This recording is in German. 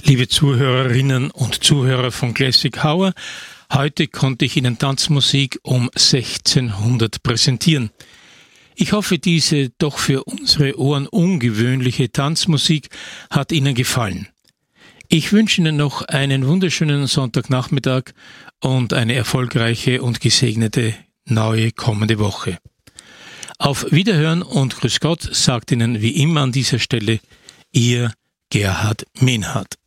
Liebe Zuhörerinnen und Zuhörer von Classic Hour, heute konnte ich Ihnen Tanzmusik um 1600 präsentieren. Ich hoffe, diese doch für unsere Ohren ungewöhnliche Tanzmusik hat Ihnen gefallen. Ich wünsche Ihnen noch einen wunderschönen Sonntagnachmittag und eine erfolgreiche und gesegnete neue kommende Woche. Auf Wiederhören und Grüß Gott sagt Ihnen wie immer an dieser Stelle Ihr Gerhard Mehnhardt.